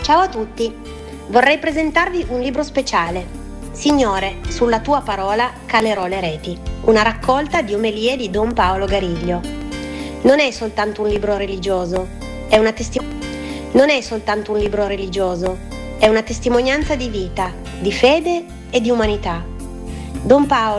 Ciao a tutti, vorrei presentarvi un libro speciale. Signore, sulla tua parola calerò le reti, una raccolta di omelie di Don Paolo Gariglio. Non è soltanto un libro religioso, non è soltanto un libro religioso, è una testimonianza di vita, di fede e di umanità. Don Paolo